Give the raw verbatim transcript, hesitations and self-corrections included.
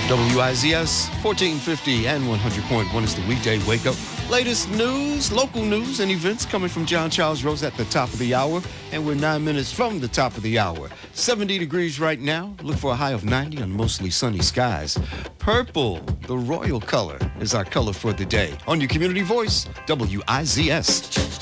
W I Z S fourteen fifty and one hundred point one is the weekday wake up. Latest news, local news and events coming from John Charles Rose at the top of the hour. And we're nine minutes from the top of the hour. seventy degrees right now. Look for a high of ninety on mostly sunny skies. Purple, the royal color, is our color for the day. On your community voice, W I Z S.